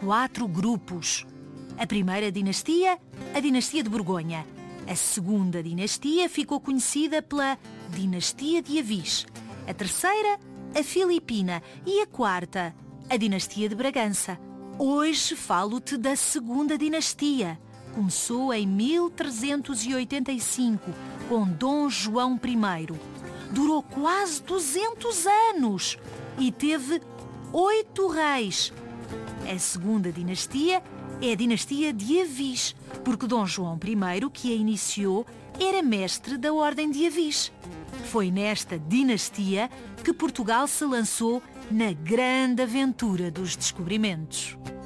4 grupos. A primeira dinastia, a dinastia de Borgonha. A segunda dinastia ficou conhecida pela dinastia de Avis. A terceira, a Filipina. E a quarta, a dinastia de Bragança. Hoje falo-te da segunda dinastia. Começou em 1385, com Dom João I. Durou quase 200 anos e teve 8 reis. A segunda dinastia é a dinastia de Avis, porque Dom João I, que a iniciou, era mestre da Ordem de Avis. Foi nesta dinastia que Portugal se lançou na grande aventura dos descobrimentos.